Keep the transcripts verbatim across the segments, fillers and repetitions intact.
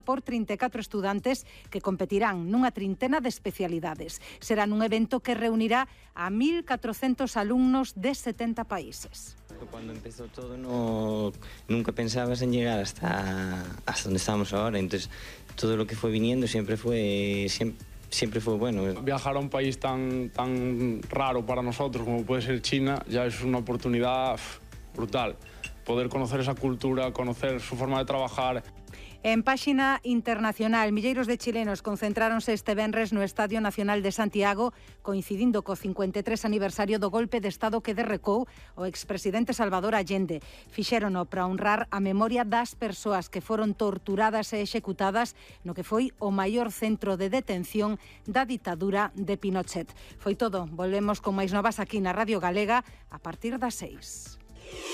por trinta e catro estudantes que competirán nunha trintena de especialidades. Será nun evento que reunirá a mil catrocentos alumnos de setenta países. Cuando empezó todo no, nunca pensabas en llegar hasta, hasta donde estamos ahora, entonces todo lo que fue viniendo siempre fue, siempre, siempre fue bueno. Viajar a un país tan, tan raro para nosotros como puede ser China ya es una oportunidad brutal. Poder conocer esa cultura, conocer su forma de trabajar. En páxina internacional, milleiros de chilenos concentráronse este venres no Estadio Nacional de Santiago, coincidindo co cincuenta e tres aniversario do golpe de Estado que derrecou o expresidente Salvador Allende. Fixérono para honrar a memoria das persoas que foron torturadas e executadas no que foi o maior centro de detención da ditadura de Pinochet. Foi todo. Volvemos con máis novas aquí na Radio Galega a partir das seis.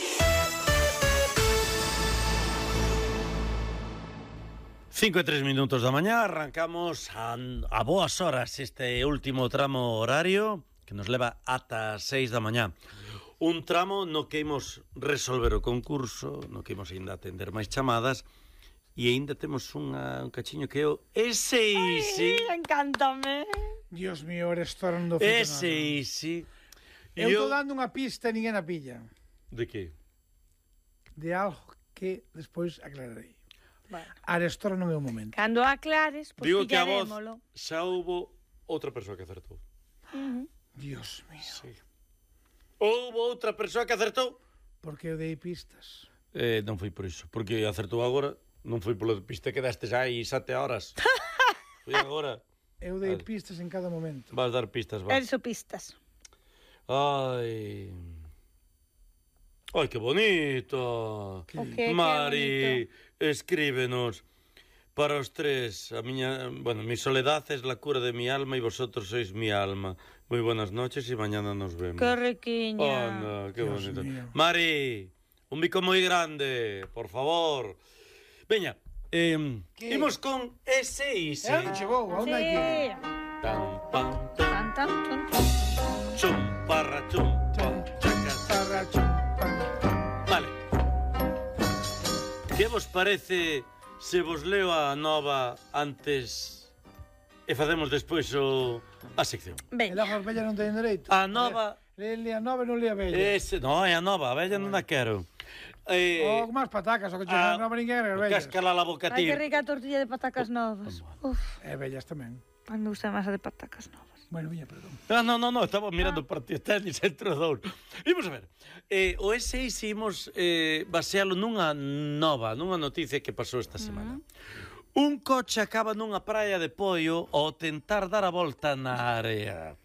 Cinco e tres minutos da mañá, arrancamos a, a boas horas este último tramo horario que nos leva ata seis da mañá. Un tramo no que imos resolver o concurso, no que imos ainda atender máis chamadas e ainda temos unha, un cachiño que é o ese Easy. Ai, encántame. Dios mío, eres tornando Ese Easy. Eu estou dando unha pista e ninguén a pilla. De que? De algo que despois aclararei. Bueno. Arestora non é o momento. Cando aclares, pois digo que a voz pillarémolo. xa houbo outra persoa que acertou. Uh -huh. Dios mío. Sí. Houbo outra persoa que acertou? Porque eu dei pistas. Eh, non foi por iso, porque acertou agora, non foi polo pista que dastes aí sete horas. Foi agora. Eu dei vale. pistas en cada momento. Vas dar pistas, vas. Eso pistas. Ai... Ai, que bonito. Okay, Mari, escríbenos. Para os tres, a miña, bueno, mi soledad es la cura de mi alma y vosotros sois mi alma. Muy buenas noches y mañana nos vemos. Que riquiña. Oh, no, qué Dios bonito. mío. Mari, un bico moi grande, por favor. Veña, eh, imos con ese Easy. É onde chegou, a onde hai que ir? Tan, pan, tan, Tan, tan, tan, tan. chum, parra, chum, pam, chaca, Parra, chum, pam, pam. Vale. Que vos parece se vos leo a nova antes e facemos despois o a sección? E Ben, logo as vellas non teñen dereito. A nova... Le, le a nova e non le a vella. Ese, no, é a nova, a bella non a quero. Eh, O máis patacas, o que che a- non nova ninguén as vellas. Cascala la boca, ai, que tío. rica a tortilla de patacas novas. Uf, E vellas tamén. a me gusta máis a de patacas novas. Bueno, viña, perdón. No, no, no, no, estamos mirando ah. partidos tenis entre os dous. Imos a ver. Eh, o ese Easy imos eh, basealo nunha nova, nunha noticia que pasou esta semana. Uh -huh. Un coche acaba nunha praia de Poio ao tentar dar a volta na area.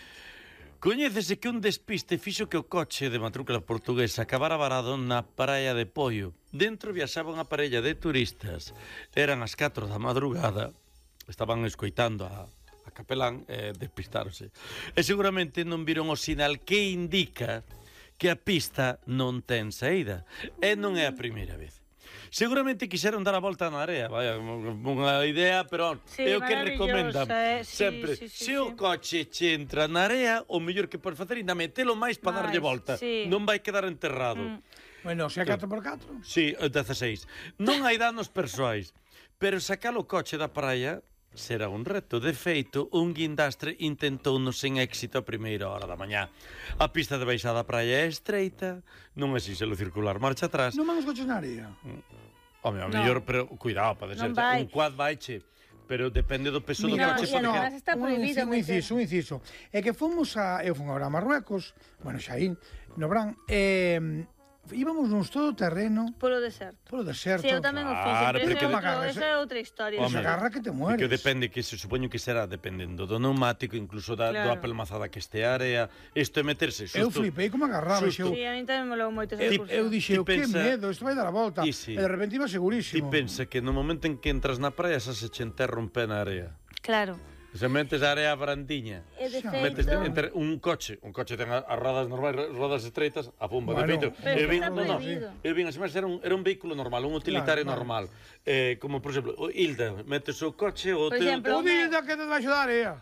Coñécese que un despiste fixo que o coche de matrícula portuguesa acabara varado na praia de Poio. Dentro viaxaba unha parella de turistas. Eran as catro da madrugada. Estaban escoitando a, a capelán e eh, despistarse. E seguramente non viron o sinal que indica que a pista non ten saída. E non é a primeira vez. Seguramente quixeron dar a volta na area, vaya, unha idea, pero Sí, é o que maravillosa, recomendamos eh? Sí, sempre. sí, sí, Se sí. o coche che entra na area, o mellor que podes facer é ainda metelo máis para darlle Máis, volta. sí. Non vai quedar enterrado. Mm. Bueno, se a catro por catro. Sí, o dezaseis. Non hai danos persoais, pero sacar o coche da praia será un reto. De feito, un guindastre intentounos sen éxito a primeira hora da mañá. A pista de baixada da praia é estreita, non é silo circular marcha atrás. Non van os coches na área. Home, a No. mellor, pero cuidado, pode ser Non vai. un quad vaiche, pero depende do peso do Mira, coche. e porque- además está un prohibido inciso, un meter. inciso, un inciso. É que fomos a... Eu fui agora a Marruecos, bueno, xa aí, no Bran, e... íbamos nos todo terreno, Polo deserto. polo deserto. Sí, eu tamén o fixen, Claro, pero ese porque é de- outro- esa é outra historia. Se Home. agarra que te mueres. Que depende, que se supoño que será dependendo do neumático, incluso da, Claro. do apelmazada que este área. Isto é meterse xusto. Eu flipei como agarraba. Xusto. Xeu, Sí, a mí tamén me levou moito esa eu, excursión. eu dixen, Ti que pensa- medo, isto vai dar a volta. Ti sí. E de repente iba Ti segurísimo. pensa que no momento en que entras na praia xa se che enterra un pé na area. Claro. Se metes a área brandiña. E de Xa, Metes feito... entre un coche, un coche ten as rodas normais, rodas estreitas, a pumba, Bueno, de feito. pero Eu vin, está no, no, prohibido. eu vin, así, era un era un vehículo normal, un utilitario Claro, normal. Eh, como por exemplo, o Hilda, metes o coche o Por teu exemplo, O Dilda que te vai axudar, ea.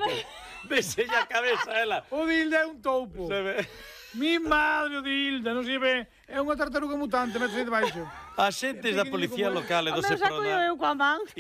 Vese a cabeza ela. O Dilda é un toupo. Se ve. Mi madre, o Dilda, non se ve. É unha tartaruga mutante, métese de baixo. Agentes da policía local e do O meu saco Seprona eu coa man.